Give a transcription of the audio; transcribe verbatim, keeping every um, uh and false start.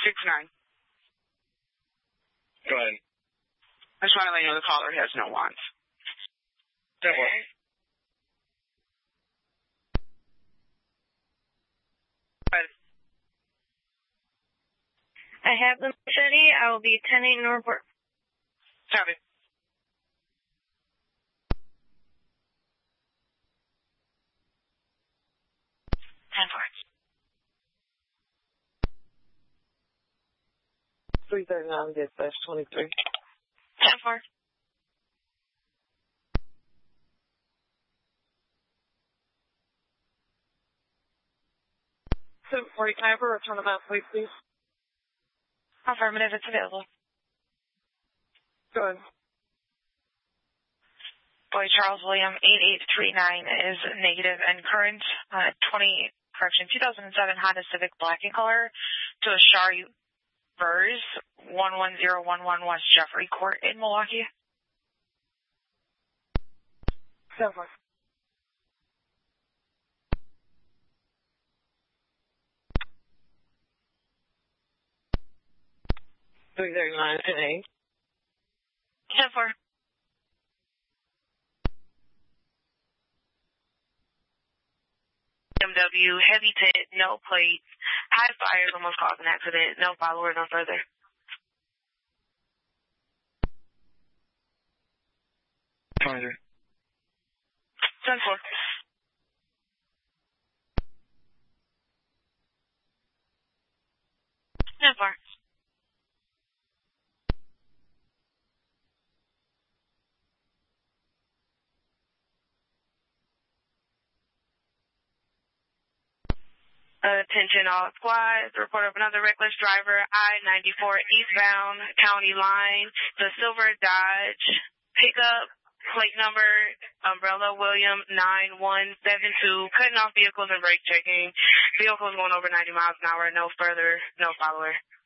six nine. Go ahead. I just want to let you know the caller has no wants. ten four. I have the machete. I will be ten eight in the report. Copy. ten four. three thirty-nine, dispatch twenty-three. ten four. seven forty-five, return about, please, please. Affirmative, it's available. Go ahead. Boy Charles William eight eight three nine is negative and current uh, twenty correction two thousand seven Honda Civic black in color to a Shari Burrs one one zero one one West Jeffrey Court in Milwaukee. seven four. three thirty-nine, N A. ten four. M W, heavy tit, no plates, high fires, almost caused an accident, no follower, no further. twenty-three. ten four. ten four. Attention all squads, report of another reckless driver, I ninety-four eastbound, county line, the silver Dodge pickup, plate number, Umbrella William nine one seven two, cutting off vehicles and brake checking. Vehicle is going over ninety miles an hour, no further, no follower.